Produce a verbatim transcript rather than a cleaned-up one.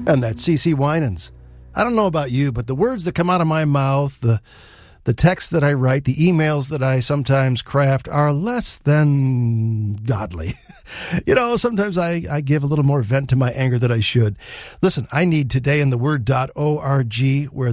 And that's CeCe Winans. I don't know about you, but the words that come out of my mouth, the the texts that I write, the emails that I sometimes craft are less than godly. You know, sometimes I, I give a little more vent to my anger than I should. Listen, I need today in the word dot org, where